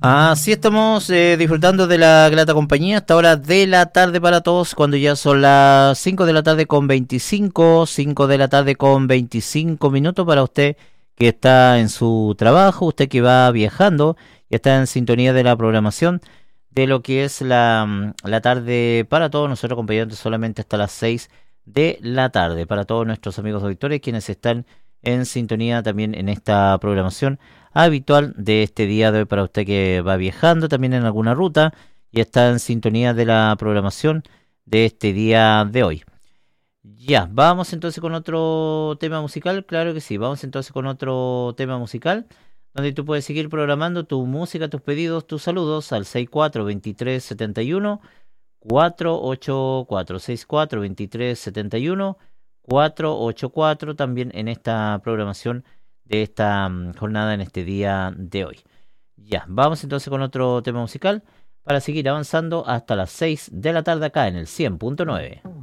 Así estamos disfrutando de la grata compañía hasta hora de la tarde para todos, cuando ya son las 5 de la tarde con 5 de la tarde con 25 minutos para usted que está en su trabajo, usted que va viajando y está en sintonía de la programación de lo que es la tarde para todos, nosotros acompañando solamente hasta las 6 de la tarde, para todos nuestros amigos auditores quienes están en sintonía también en esta programación habitual de este día de hoy para usted que va viajando también en alguna ruta y está en sintonía de la programación de este día de hoy. Ya, vamos entonces con otro tema musical, claro que sí, vamos entonces con otro tema musical, donde tú puedes seguir programando tu música, tus pedidos, tus saludos al 642371 484 642371 484 también en esta programación de esta jornada en este día de hoy. Ya, vamos entonces con otro tema musical para seguir avanzando hasta las 6 de la tarde acá en el 100.9.